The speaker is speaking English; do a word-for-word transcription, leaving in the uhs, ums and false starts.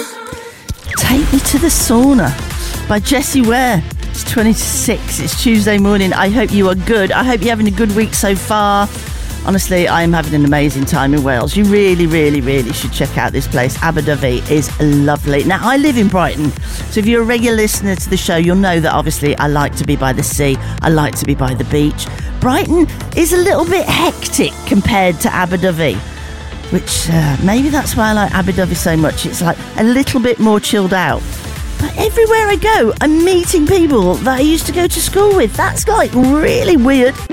Take Me to the Sauna by Jessie Ware. It's twenty to six. It's Tuesday morning. I hope you are good. I hope you're having a good week so far. Honestly, I'm having an amazing time in Wales. You really, really, really should check out this place. Aberdyfi is lovely. Now, I live in Brighton, so if you're a regular listener to the show, you'll know that obviously I like to be by the sea. I like to be by the beach. Brighton is a little bit hectic compared to Aberdyfi, which uh, maybe that's why I like Aberdyfi so much. It's like a little bit more chilled out. But everywhere I go, I'm meeting people that I used to go to school with. That's like really weird.